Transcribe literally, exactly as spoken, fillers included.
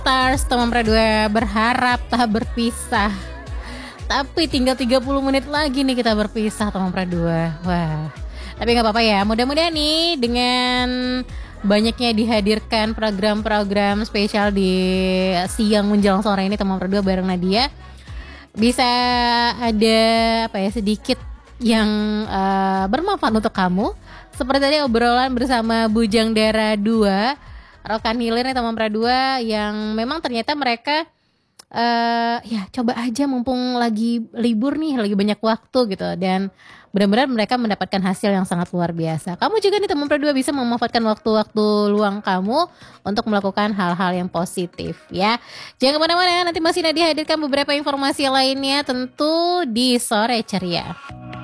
Stars, teman Pradua berharap tak berpisah. Tapi tinggal tiga puluh menit lagi nih kita berpisah teman Pradua. Wah. Tapi gak apa-apa ya. Mudah-mudahan nih dengan banyaknya dihadirkan program-program spesial di siang menjelang sore ini teman Pradua bareng Nadia, bisa ada apa ya sedikit yang uh, bermanfaat untuk kamu. Seperti tadi obrolan bersama Bujang Dara dua, rekan hilir nih teman Pradua yang memang ternyata mereka uh, ya coba aja mumpung lagi libur nih, lagi banyak waktu gitu, dan benar-benar mereka mendapatkan hasil yang sangat luar biasa. Kamu juga nih teman Pradua bisa memanfaatkan waktu-waktu luang kamu untuk melakukan hal-hal yang positif ya. Jangan kemana-mana, nanti masih Nadia hadirkan beberapa informasi lainnya tentu di Sore Ceria.